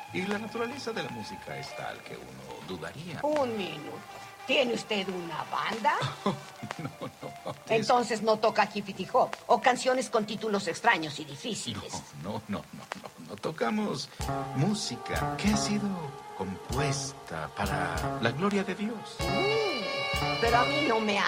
Y la naturaleza de la música es tal que uno dudaría. Un minuto. ¿Tiene usted una banda? No. Entonces no toca hippity hop o canciones con títulos extraños y difíciles. No. Tocamos música que ha sido compuesta para la gloria de Dios. Pero a mí no me